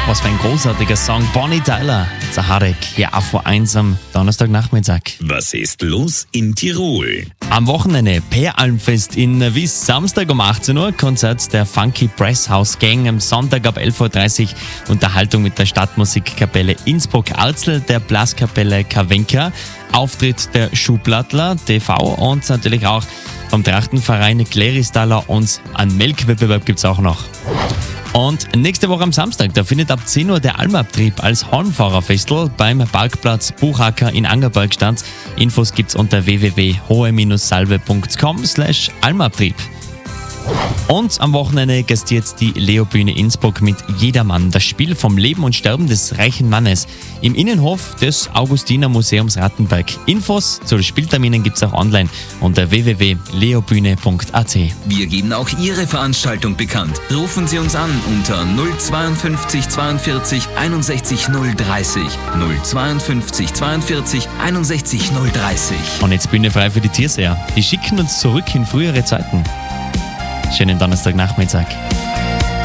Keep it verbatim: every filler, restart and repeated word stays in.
Was für ein großartiger Song. Bonnie Tyler, Zaharek, ja auch vor einsam Donnerstagnachmittag. Was ist los in Tirol? Am Wochenende Peralmfest in Wies, Samstag um achtzehn Uhr, Konzert der Funky Press House Gang, am Sonntag ab elf Uhr dreißig Unterhaltung mit der Stadtmusikkapelle Innsbruck-Alzl, der Blaskapelle Kavenka, Auftritt der Schublattler T V und natürlich auch vom Trachtenverein Kleristaler und einen Melkwettbewerb gibt es auch noch. Und nächste Woche am Samstag, da findet ab zehn Uhr der Almabtrieb als Hornfahrerfestel beim Parkplatz Buchacker in Angerberg statt. Infos gibt's unter w w w punkt hohe salve punkt com slash almabtrieb. Und am Wochenende gastiert die Leo-Bühne Innsbruck mit Jedermann, das Spiel vom Leben und Sterben des reichen Mannes im Innenhof des Augustiner Museums Rattenberg. Infos zu den Spielterminen gibt's auch online unter w w w punkt leobühne punkt a t. Wir geben auch Ihre Veranstaltung bekannt. Rufen Sie uns an unter null zweiundfünfzig zweiundvierzig einundsechzig null dreißig. null zweiundfünfzig zweiundvierzig einundsechzig null dreißig. Und jetzt Bühne frei für die Tierseher. Die schicken uns zurück in frühere Zeiten. Schönen Donnerstagnachmittag.